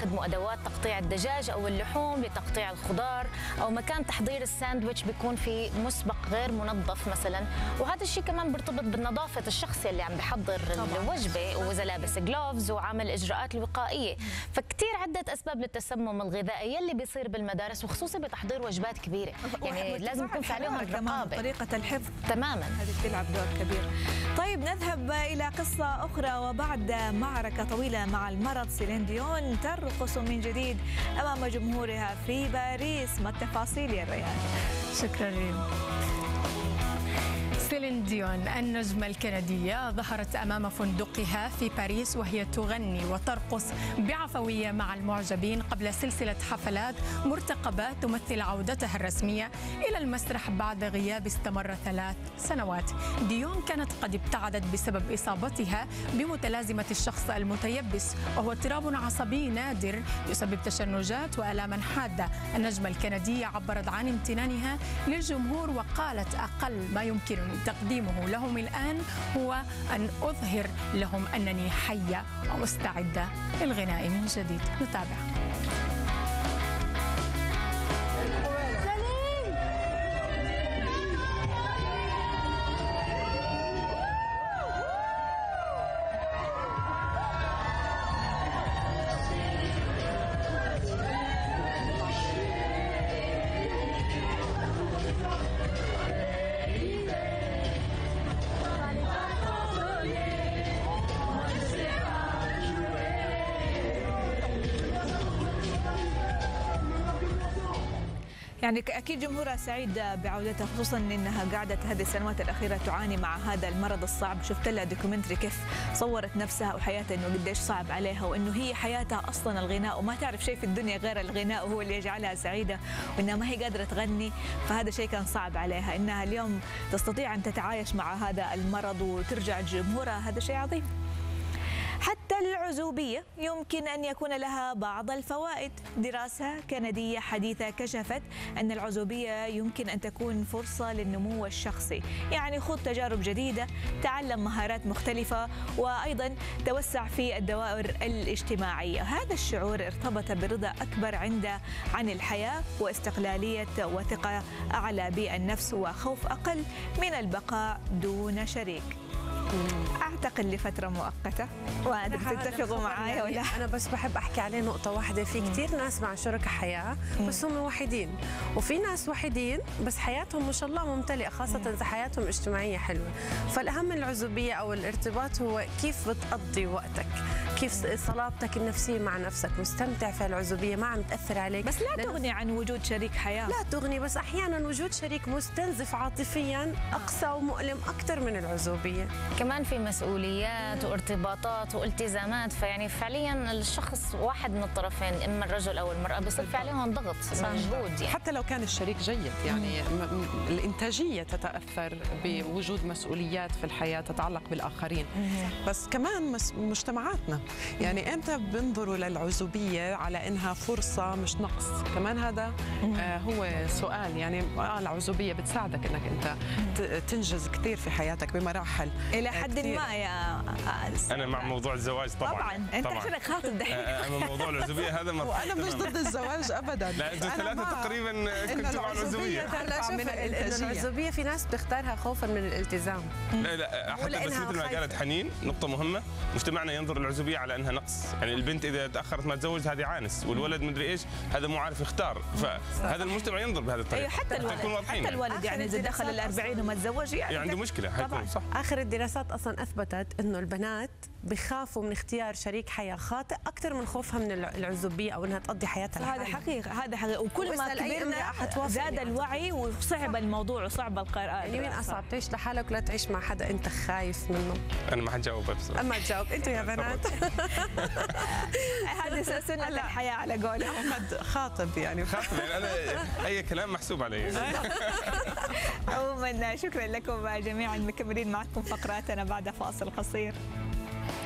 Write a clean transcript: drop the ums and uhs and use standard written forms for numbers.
بيستخدموا أدوات تقطيع الدجاج أو اللحوم لتقطيع الخضار، أو مكان تحضير الساندويتش بيكون في مسبق غير منظف مثلا. وهذا الشيء كمان بيرتبط بالنظافة الشخص اللي عم بحضر الوجبة، وإذا لابس جلوفز وعامل إجراءات الوقائية. فكتير عدة أسباب للتسمم الغذائي يلي بيصير بالمدارس، وخصوصا بتحضير وجبات كبيرة، يعني لازم يكون في عليهم الرقابة. طريقة الحفظ تماما هذه بتلعب دور كبير. طيب نذهب إلى قصة أخرى، وبعد معركة طويلة مع المرض سيلين ديون ترقص من جديد أمام جمهورها في باريس. ما التفاصيل يا ريان؟ شكرا ريم. سيلين ديون النجمة الكندية ظهرت أمام فندقها في باريس وهي تغني وترقص بعفوية مع المعجبين قبل سلسلة حفلات مرتقبة تمثل عودتها الرسمية إلى المسرح بعد غياب استمر 3 سنوات. ديون كانت قد ابتعدت بسبب إصابتها بمتلازمة الشخص المتيبس، وهو اضطراب عصبي نادر يسبب تشنجات وآلاما حادة. النجمة الكندية عبرت عن امتنانها للجمهور وقالت: أقل ما يمكنني تقديمه لهم الآن هو أن أظهر لهم أنني حية ومستعدة للغناء من جديد. نتابع. يعني أكيد جمهورها سعيد بعودتها، خصوصا أنها قعدت هذه السنوات الأخيرة تعاني مع هذا المرض الصعب. شفت لها دوكيومنتري كيف صورت نفسها وحياتها، أنه قديش صعب عليها، وأنه هي حياتها أصلا الغناء وما تعرف شيء في الدنيا غير الغناء، وهو اللي يجعلها سعيدة، وأنها ما هي قادرة تغني. فهذا شيء كان صعب عليها. أنها اليوم تستطيع أن تتعايش مع هذا المرض وترجع جمهورها، هذا شيء عظيم. حتى العزوبية يمكن أن يكون لها بعض الفوائد. دراسة كندية حديثة كشفت أن العزوبية يمكن أن تكون فرصة للنمو الشخصي، يعني خذ تجارب جديدة، تعلم مهارات مختلفة، وأيضا توسع في الدوائر الاجتماعية. هذا الشعور ارتبط برضا أكبر عن الحياة، واستقلالية وثقة أعلى بالنفس، وخوف أقل من البقاء دون شريك. أعتقد لفترة مؤقتة، وأنتم تتفقوا معايا ولا؟ أنا بس بحب أحكي عليه نقطة واحدة. في كتير ناس مع شركاء حياة بس هم وحيدين، وفي ناس وحيدين بس حياتهم ما شاء الله ممتلئة، خاصة إذا حياتهم اجتماعية حلوة. فالأهم من العزوبية أو الارتباط هو كيف بتقضي وقتك، كيف صلابتك النفسية مع نفسك، مستمتع في العزوبية، ما عم تأثر عليك. بس لا تغني عن وجود شريك حياة. لا تغني، بس أحيانا وجود شريك مستنزف عاطفيا أقسى ومؤلم أكثر من العزوبية. كمان في مسؤوليات وارتباطات والتزامات، فيعني فعليا الشخص واحد من الطرفين، اما الرجل او المراه، بيصير في عليهم ضغط مجهود. يعني حتى لو كان الشريك جيد، يعني الانتاجيه تتاثر بوجود مسؤوليات في الحياه تتعلق بالاخرين. بس كمان مجتمعاتنا يعني امتى بينظروا للعزوبيه على انها فرصه مش نقص؟ كمان هذا هو سؤال. يعني العزوبيه بتساعدك انك انت تنجز كثير في حياتك بمراحل الى حد ما. يا انا مع موضوع الزواج طبعا انت عشانك خاطب دحين. اما موضوع العزوبيه هذا وانا مش ضد الزواج ابدا. لا انتوا ثلاثه تقريبا كنتوا مع العزوبيه. العزوبيه في ناس بتختارها خوفا من الالتزام. لا حتى بس مثل ما قالت حنين نقطه مهمه، مجتمعنا ينظر للعزوبيه على انها نقص. يعني البنت اذا تاخرت ما تزوج هذه عانس، والولد مدري ايش هذا مو عارف يختار. فهذا المجتمع ينظر بهذه الطريقه. حتى الولد يعني اذا دخل ال40 وما تزوج يعني عنده مشكله. حيكون صح. اخر الدراسات اصلا اثبتت انه البنات بخافوا من اختيار شريك حياه خاطئ اكثر من خوفها من العزوبيه او انها تقضي حياتها. هذا حقيقه، وكل ما كبرنا زاد الوعي وصعب الموضوع وصعب القرار. يعني مين اصعب، تعيش لحالك ولا تعيش مع حدا انت خايف منه؟ انا ما حجاوب بصراحه. ما تجاوب انتوا يا بنات. هذه سنه الحياه على قولهم. احمد خاطب يعني انا اي كلام محسوب علي. عموما شكرا لكم جميعا، مكملين معكم فقراتنا بعد فاصل قصير.